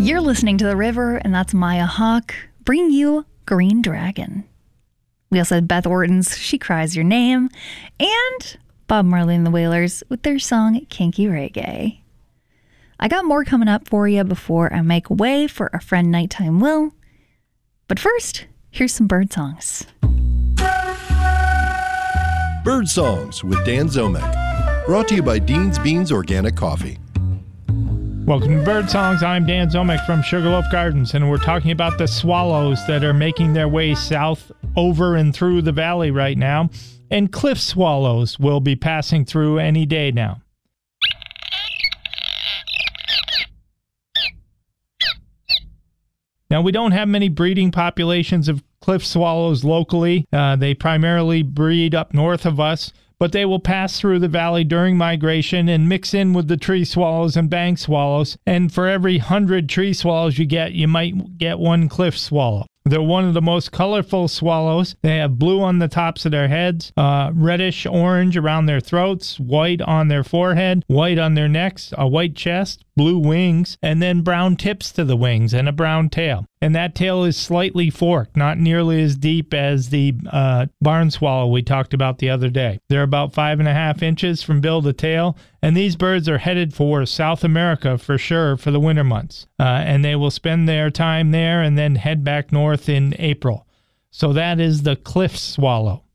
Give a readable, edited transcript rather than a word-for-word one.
You're listening to The River, and that's Maya Hawke, bringing you Green Dragon. We also had Beth Orton's She Cries Your Name, and Bob Marley and the Wailers with their song Kinky Reggae. I got more coming up for you before I make way for our friend Nighttime Will. But first, here's some bird songs. Bird Songs with Dan Zomek. Brought to you by Dean's Beans Organic Coffee. Welcome to Bird Songs. I'm Dan Zomek from Sugarloaf Gardens, and we're talking about the swallows that are making their way south over and through the valley right now. And cliff swallows will be passing through any day now. Now, we don't have many breeding populations of cliff swallows locally. They primarily breed up north of us, but they will pass through the valley during migration and mix in with the tree swallows and bank swallows. And for every 100 tree swallows you might get one cliff swallow. They're one of the most colorful swallows. They have blue on the tops of their heads, reddish orange around their throats, white on their forehead, white on their necks, a white chest, blue wings, and then brown tips to the wings and a brown tail. And that tail is slightly forked, not nearly as deep as the barn swallow we talked about the other day. They're about 5.5 inches from bill to tail, and these birds are headed for South America for sure for the winter months. And they will spend their time there and then head back north in April. So that is the cliff swallow.